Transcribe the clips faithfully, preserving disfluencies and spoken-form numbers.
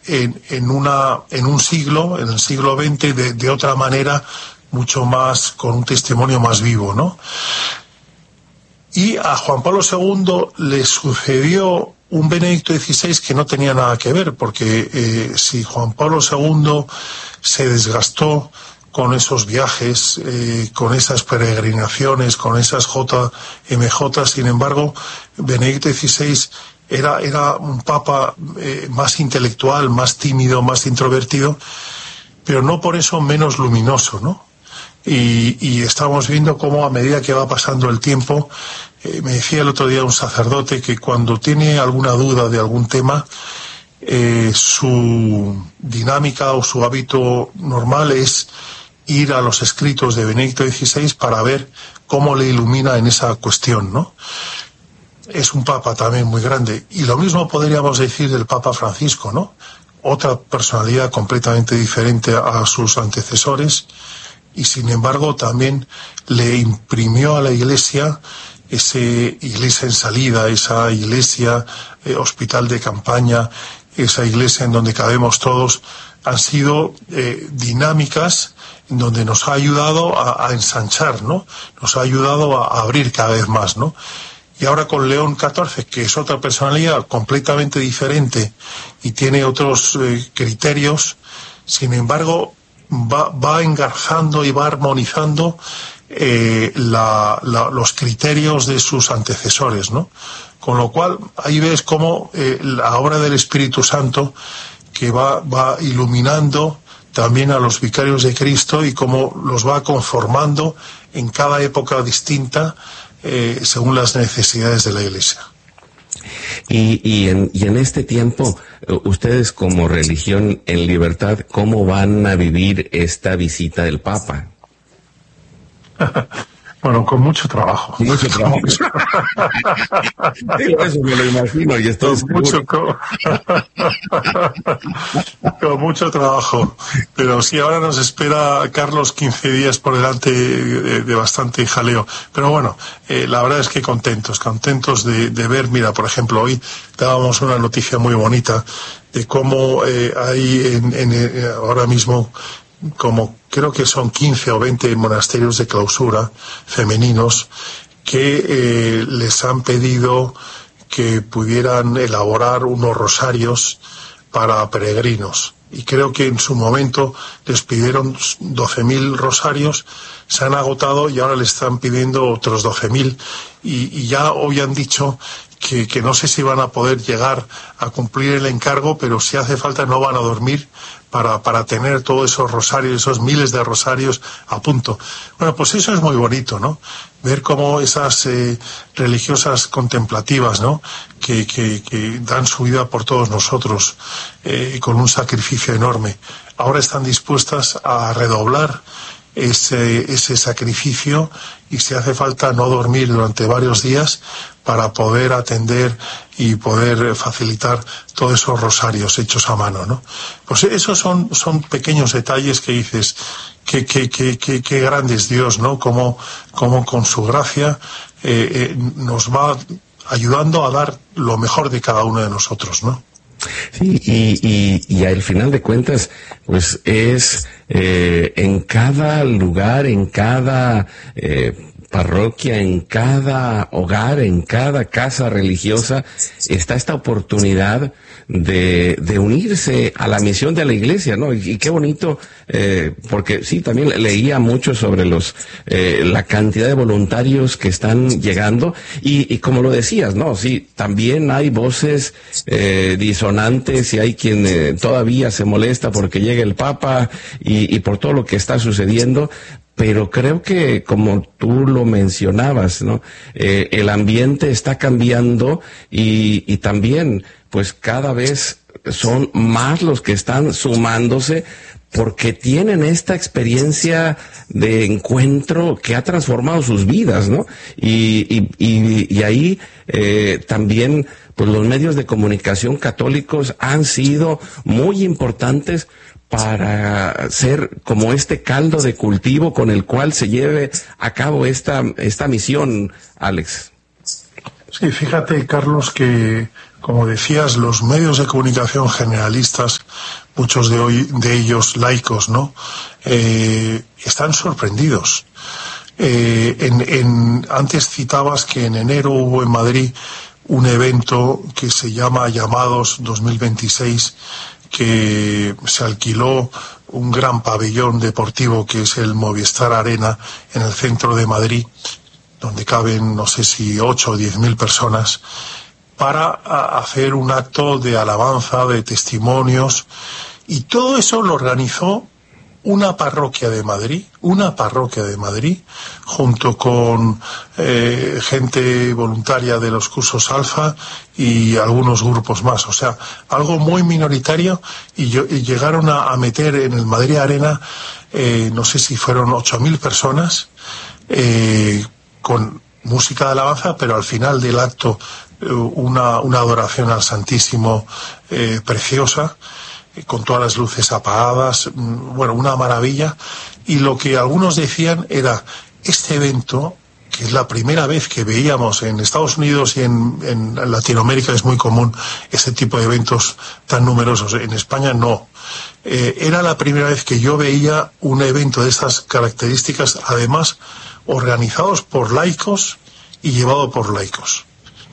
en, en, una, en un siglo, en el siglo veinte, de, de otra manera, mucho más, con un testimonio más vivo, ¿no? Y a Juan Pablo segundo le sucedió un Benedicto dieciséis que no tenía nada que ver, porque eh, si Juan Pablo segundo se desgastó con esos viajes, eh, con esas peregrinaciones, con esas J M J, sin embargo, Benedicto dieciséis era, era un papa eh, más intelectual, más tímido, más introvertido, pero no por eso menos luminoso, ¿no? Y, y estamos viendo cómo a medida que va pasando el tiempo, eh, me decía el otro día un sacerdote que cuando tiene alguna duda de algún tema, eh, su dinámica o su hábito normal es ir a los escritos de Benedicto dieciséis para ver cómo le ilumina en esa cuestión, ¿no? Es un papa también muy grande. Y lo mismo podríamos decir del Papa Francisco, ¿no? Otra personalidad completamente diferente a sus antecesores, y sin embargo también le imprimió a la Iglesia esa iglesia en salida, esa iglesia eh, hospital de campaña, esa iglesia en donde cabemos todos. Han sido eh, dinámicas en donde nos ha ayudado a, a ensanchar, ¿no? Nos ha ayudado a, a abrir cada vez más, ¿no? Y ahora con León catorce, que es otra personalidad completamente diferente y tiene otros eh, criterios, sin embargo va, va engarzando y va armonizando eh, la, la, los criterios de sus antecesores, ¿no? Con lo cual ahí ves cómo eh, la obra del Espíritu Santo que va, va iluminando también a los vicarios de Cristo y cómo los va conformando en cada época distinta eh, según las necesidades de la Iglesia. Y, y, en, y en este tiempo, ustedes como Religión en Libertad, ¿cómo van a vivir esta visita del Papa? Bueno, con mucho trabajo. Mucho trabajo. Eso me lo imagino y estoy con mucho, con... con mucho trabajo. Pero sí, ahora nos espera, Carlos, quince días por delante de, de bastante jaleo. Pero bueno, eh, la verdad es que contentos, contentos de, de ver, mira, por ejemplo, hoy dábamos una noticia muy bonita de cómo eh, hay en, en, ahora mismo como creo que son quince o veinte monasterios de clausura femeninos que eh, les han pedido que pudieran elaborar unos rosarios para peregrinos. Y creo que en su momento les pidieron doce mil rosarios, se han agotado y ahora le están pidiendo otros doce mil. Y, y ya hoy han dicho que, que no sé si van a poder llegar a cumplir el encargo, pero si hace falta no van a dormir para, para tener todos esos rosarios, esos miles de rosarios a punto. Bueno, pues eso es muy bonito, ¿no? Ver cómo esas eh, religiosas contemplativas, ¿no? Que, que, que dan su vida por todos nosotros, eh, con un sacrificio enorme, ahora están dispuestas a redoblar ese, ese sacrificio y si hace falta no dormir durante varios días para poder atender y poder facilitar todos esos rosarios hechos a mano, ¿no? Pues esos son, son pequeños detalles que dices, que, que, que, que, que grande es Dios, ¿no? Como, como con su gracia eh, eh, nos va ayudando a dar lo mejor de cada uno de nosotros, ¿no? Sí, y, y, y al final de cuentas, pues es eh, en cada lugar, en cada eh, parroquia, en cada hogar, en cada casa religiosa, está esta oportunidad de, de unirse a la misión de la Iglesia, ¿no? Y, y qué bonito, eh, porque sí, también leía mucho sobre los eh, la cantidad de voluntarios que están llegando y, y como lo decías, ¿no? Sí, también hay voces eh, disonantes y hay quien eh, todavía se molesta porque llega el Papa y, y por todo lo que está sucediendo. Pero creo que, como tú lo mencionabas, ¿no? Eh, el ambiente está cambiando y, y también, pues cada vez son más los que están sumándose porque tienen esta experiencia de encuentro que ha transformado sus vidas, ¿no? Y, y, y, y ahí eh, también, pues los medios de comunicación católicos han sido muy importantes para ser como este caldo de cultivo con el cual se lleve a cabo esta, esta misión, Alex. Sí, fíjate, Carlos, que como decías, los medios de comunicación generalistas, muchos de hoy, de ellos laicos, ¿no? Eh, están sorprendidos. Eh, en, en, antes citabas que en enero hubo en Madrid un evento que se llama Llamados dos mil veintiséis, que se alquiló un gran pabellón deportivo que es el Movistar Arena en el centro de Madrid, donde caben no sé si ocho o diez mil personas, para hacer un acto de alabanza, de testimonios, y todo eso lo organizó una parroquia de Madrid, una parroquia de Madrid, junto con eh, gente voluntaria de los cursos Alfa y algunos grupos más. O sea, algo muy minoritario, y, yo, y llegaron a, a meter en el Madrid Arena, eh, no sé si fueron ocho mil personas, eh, con música de alabanza, pero al final del acto eh, una, una adoración al Santísimo eh, preciosa, con todas las luces apagadas, bueno, una maravilla. Y lo que algunos decían era, este evento, que es la primera vez que veíamos en Estados Unidos y en, en Latinoamérica, es muy común este tipo de eventos tan numerosos, en España no, eh, era la primera vez que yo veía un evento de estas características, además organizados por laicos y llevado por laicos.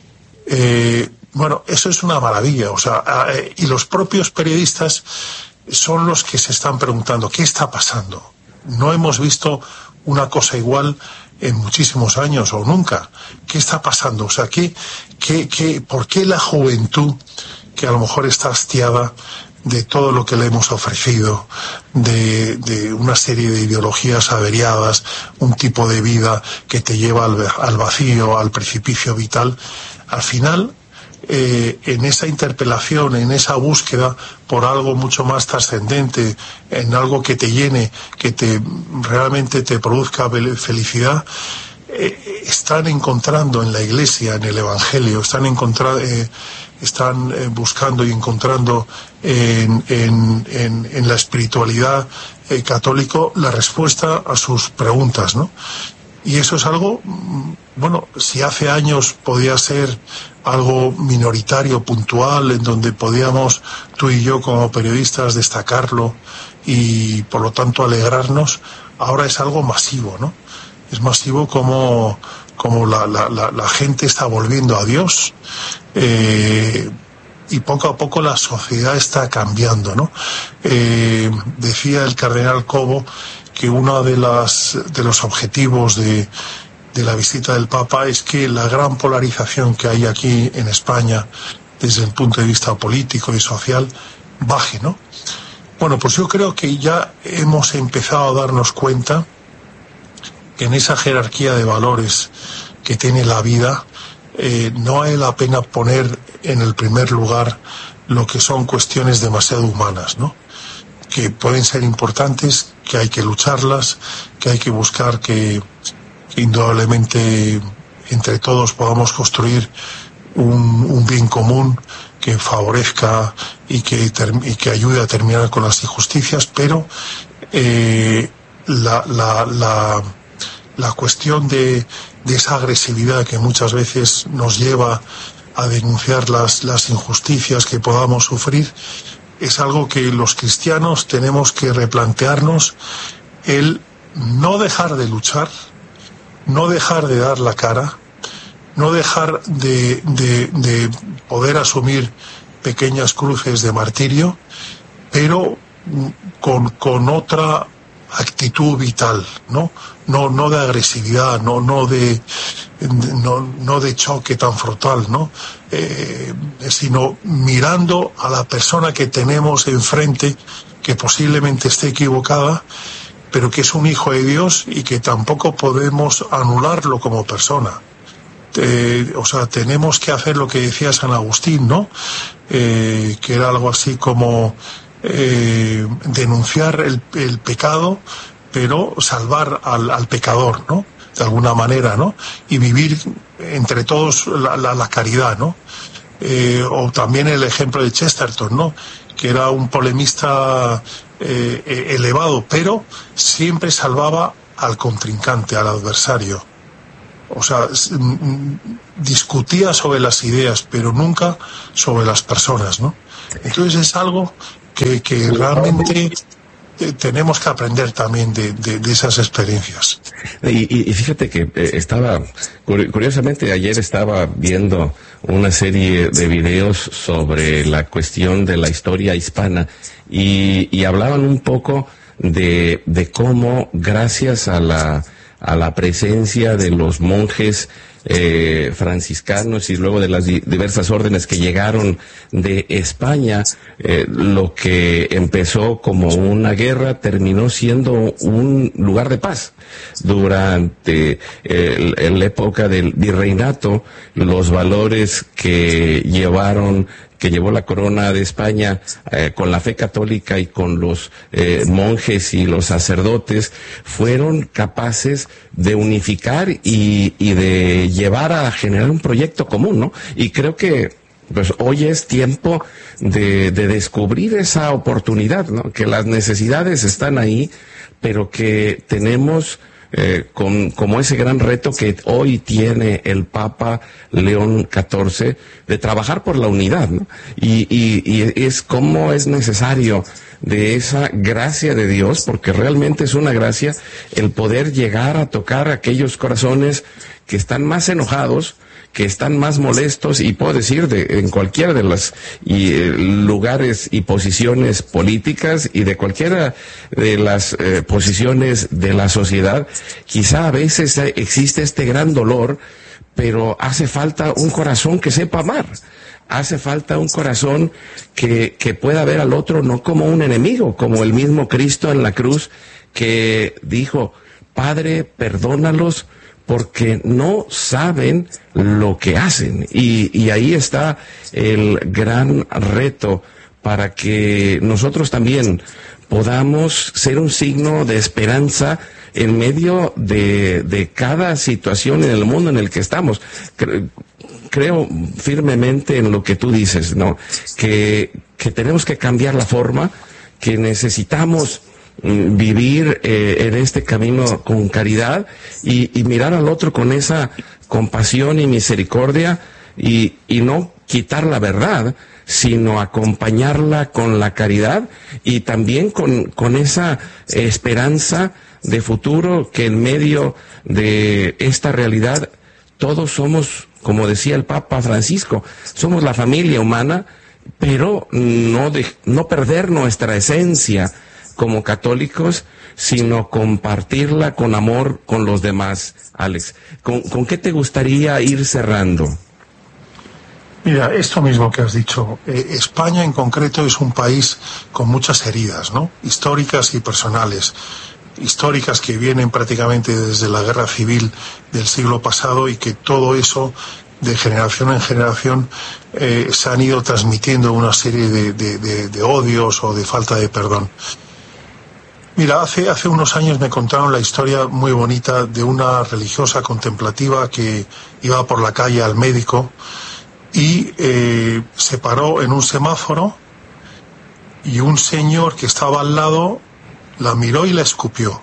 Eh, Bueno, eso es una maravilla, o sea, eh, y los propios periodistas son los que se están preguntando, ¿qué está pasando? No hemos visto una cosa igual en muchísimos años o nunca. ¿Qué está pasando? O sea, ¿qué, qué, qué, ¿por qué la juventud, que a lo mejor está hastiada de todo lo que le hemos ofrecido, de, de una serie de ideologías averiadas, un tipo de vida que te lleva al, al vacío, al precipicio vital, al final... Eh, en esa interpelación, en esa búsqueda por algo mucho más trascendente, en algo que te llene, que te realmente te produzca felicidad, eh, están encontrando en la Iglesia, en el Evangelio, están encontrando, eh, están eh, buscando y encontrando en, en, en, en la espiritualidad eh, católico la respuesta a sus preguntas, ¿no? Y eso es algo, bueno, si hace años podía ser algo minoritario, puntual, en donde podíamos tú y yo como periodistas destacarlo y por lo tanto alegrarnos, ahora es algo masivo, ¿no? Es masivo como, como la, la, la, la gente está volviendo a Dios, eh, y poco a poco la sociedad está cambiando, ¿no? Eh, decía el cardenal Cobo que uno de, las, de los objetivos de, de la visita del Papa es que la gran polarización que hay aquí en España desde el punto de vista político y social baje, ¿no? Bueno, pues yo creo que ya hemos empezado a darnos cuenta que en esa jerarquía de valores que tiene la vida eh, no vale la pena poner en el primer lugar lo que son cuestiones demasiado humanas, ¿no? Que pueden ser importantes, que hay que lucharlas, que hay que buscar que, que indudablemente entre todos podamos construir un, un bien común que favorezca y que, y que ayude a terminar con las injusticias, pero eh, la, la, la, la cuestión de, de esa agresividad que muchas veces nos lleva a denunciar las, las injusticias que podamos sufrir, es algo que los cristianos tenemos que replantearnos, el no dejar de luchar, no dejar de dar la cara, no dejar de, de, de poder asumir pequeñas cruces de martirio, pero con, con otra actitud vital, ¿no? No, no de agresividad, no, no de, no, no de choque tan frontal, ¿no? Eh, sino mirando a la persona que tenemos enfrente, que posiblemente esté equivocada, pero que es un hijo de Dios y que tampoco podemos anularlo como persona. Eh, o sea, tenemos que hacer lo que decía San Agustín, ¿no? Eh, que era algo así como eh, denunciar el, el pecado, pero salvar al, al pecador, ¿no? De alguna manera, ¿no? Y vivir entre todos la, la, la caridad, ¿no? Eh, o también el ejemplo de Chesterton, ¿no? Que era un polemista eh, elevado, pero siempre salvaba al contrincante, al adversario. O sea, discutía sobre las ideas, pero nunca sobre las personas, ¿no? Entonces es algo que, que realmente eh, tenemos que aprender también de, de, de esas experiencias. Y, y fíjate que eh, estaba, curiosamente ayer estaba viendo una serie de videos sobre la cuestión de la historia hispana y, y hablaban un poco de, de cómo gracias a la a la presencia de los monjes eh, franciscanos y luego de las di- diversas órdenes que llegaron de España, eh, lo que empezó como una guerra terminó siendo un lugar de paz. Durante eh, la época del virreinato, los valores que llevaron que llevó la corona de España eh, con la fe católica y con los eh, monjes y los sacerdotes fueron capaces de unificar y, y de llevar a generar un proyecto común, ¿no? Y creo que pues hoy es tiempo de, de descubrir esa oportunidad, ¿no? Que las necesidades están ahí, pero que tenemos Eh, con, como ese gran reto que hoy tiene el Papa León catorce de trabajar por la unidad, ¿no? Y, y, y es como es necesario de esa gracia de Dios, porque realmente es una gracia el poder llegar a tocar aquellos corazones que están más enojados, que están más molestos, y puedo decir de en cualquiera de los y, eh, lugares y posiciones políticas y de cualquiera de las eh, posiciones de la sociedad. Quizá a veces existe este gran dolor, pero hace falta un corazón que sepa amar. Hace falta un corazón que, que pueda ver al otro no como un enemigo, como el mismo Cristo en la cruz, que dijo: Padre, perdónalos, porque no saben lo que hacen. Y, y ahí está el gran reto para que nosotros también podamos ser un signo de esperanza en medio de, de cada situación en el mundo en el que estamos. Cre- creo firmemente en lo que tú dices, ¿no? Que, que tenemos que cambiar la forma, que necesitamos vivir eh, en este camino con caridad y, y mirar al otro con esa compasión y misericordia y, y no quitar la verdad, sino acompañarla con la caridad y también con, con esa esperanza de futuro, que en medio de esta realidad todos somos, como decía el Papa Francisco, somos la familia humana, pero no, de, no perder nuestra esencia como católicos, sino compartirla con amor con los demás. Alex, ¿con, con qué te gustaría ir cerrando? Mira, esto mismo que has dicho, eh, España en concreto es un país con muchas heridas, ¿no? Históricas y personales. Históricas que vienen prácticamente desde la guerra civil del siglo pasado, y que todo eso de generación en generación eh, se han ido transmitiendo una serie de, de, de, de odios o de falta de perdón. Mira, hace, hace unos años me contaron la historia muy bonita de una religiosa contemplativa que iba por la calle al médico y eh, se paró en un semáforo, y un señor que estaba al lado la miró y la escupió.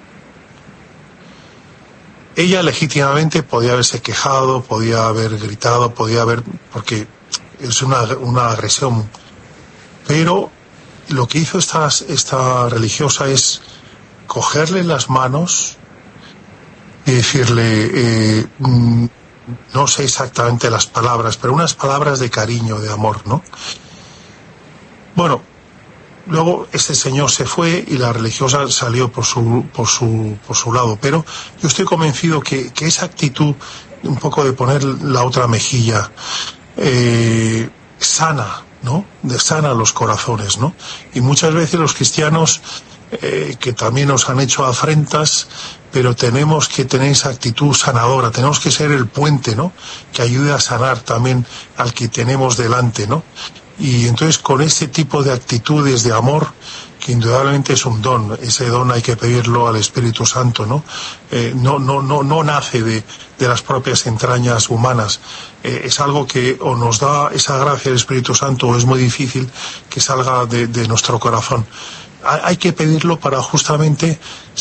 Ella legítimamente podía haberse quejado, podía haber gritado, podía haber, porque es una, una agresión, pero lo que hizo esta, esta religiosa es cogerle las manos y decirle, eh, no sé exactamente las palabras, pero unas palabras de cariño, de amor, ¿no? Bueno, luego este señor se fue y la religiosa salió por su, por su, por su lado, pero yo estoy convencido que, que esa actitud, un poco de poner la otra mejilla, eh, sana, ¿no? De sana los corazones, ¿no? Y muchas veces los cristianos, eh, que también nos han hecho afrentas, pero tenemos que tener esa actitud sanadora, tenemos que ser el puente, ¿no? Que ayude a sanar también al que tenemos delante, ¿no? Y entonces con ese tipo de actitudes de amor que indudablemente es un don. Ese don hay que pedirlo al Espíritu Santo, ¿no? Eh, no, no, no, no nace de, de las propias entrañas humanas. Eh, es algo que o nos da esa gracia del Espíritu Santo o es muy difícil que salga de, de nuestro corazón. Hay que pedirlo para justamente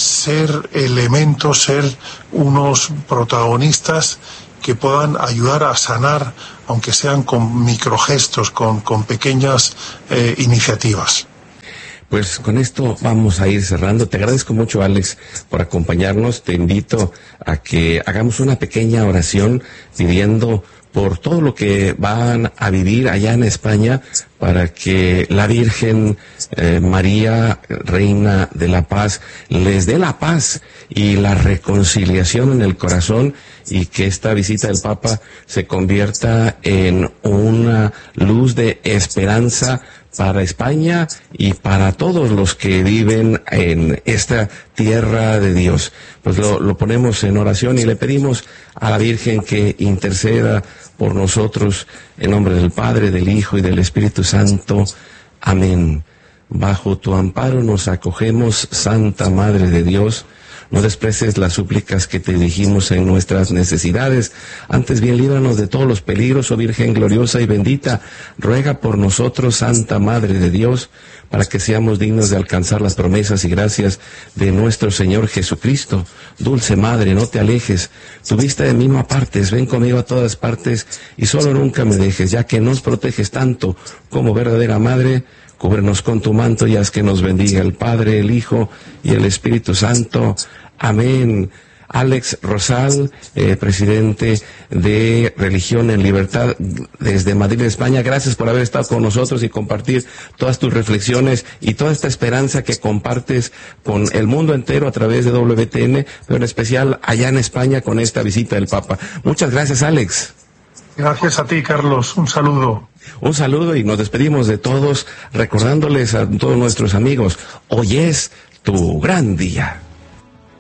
ser elementos, ser unos protagonistas que puedan ayudar a sanar, aunque sean con microgestos, con, con pequeñas eh, iniciativas. Pues con esto vamos a ir cerrando. Te agradezco mucho, Alex, por acompañarnos. Te invito a que hagamos una pequeña oración pidiendo por todo lo que van a vivir allá en España, para que la Virgen eh, María, Reina de la Paz, les dé la paz y la reconciliación en el corazón, y que esta visita del Papa se convierta en una luz de esperanza para España y para todos los que viven en esta tierra de Dios. Pues lo, lo ponemos en oración y le pedimos a la Virgen que interceda por nosotros, en nombre del Padre, del Hijo y del Espíritu Santo. Amén. Bajo tu amparo nos acogemos, Santa Madre de Dios. No desprecies las súplicas que te dirigimos en nuestras necesidades. Antes bien, líbranos de todos los peligros, oh Virgen gloriosa y bendita. Ruega por nosotros, Santa Madre de Dios, para que seamos dignos de alcanzar las promesas y gracias de nuestro Señor Jesucristo. Dulce Madre, no te alejes. Tu vista de mí no apartes. Ven conmigo a todas partes y solo nunca me dejes, ya que nos proteges tanto como verdadera Madre. Cúbrenos con tu manto y haz que nos bendiga el Padre, el Hijo y el Espíritu Santo. Amén. Alex Rosal, eh, presidente de Religión en Libertad desde Madrid, España, gracias por haber estado con nosotros y compartir todas tus reflexiones y toda esta esperanza que compartes con el mundo entero a través de W T N, pero en especial allá en España con esta visita del Papa. Muchas gracias, Alex. Gracias a ti, Carlos. Un saludo. Un saludo y nos despedimos de todos recordándoles a todos nuestros amigos, hoy es tu gran día.